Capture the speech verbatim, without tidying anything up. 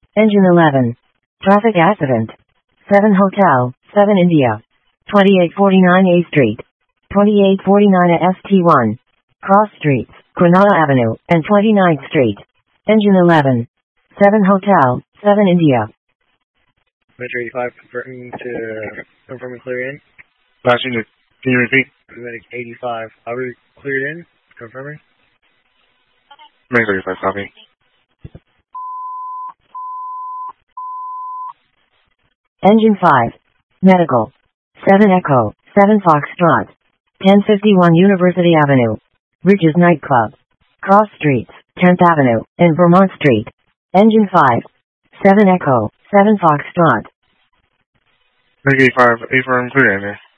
Engine eleven. Traffic accident. seven Hotel, seven India. twenty-eight forty-nine A Street. twenty-eight forty-nine S T one. Cross Streets, Granada Avenue, and twenty-ninth Street. Engine eleven. seven Hotel, seven India. Metro eighty-five confirming to confirming clear in. Passenger, can you repeat? Medic eighty-five. Are we cleared in? Confirming. Medic eighty-five, copy. Engine five. Medical. seven Echo, seven Foxtrot. ten fifty-one University Avenue. Ridges Nightclub. Cross Streets, tenth Avenue, and Vermont Street. Engine five. seven Echo, seven Foxtrot. Medic eighty-five, A firm clear in there.